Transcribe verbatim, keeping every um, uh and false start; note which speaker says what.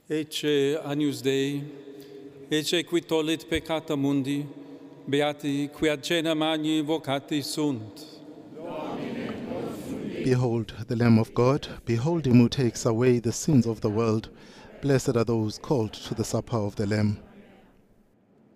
Speaker 1: Ecce Agnus Dei, ecce qui tollit peccata mundi, beati qui ad cena magni vocati sunt.
Speaker 2: Behold the Lamb of God, behold him who takes away the sins of the world. Blessed are those called to the supper of the Lamb.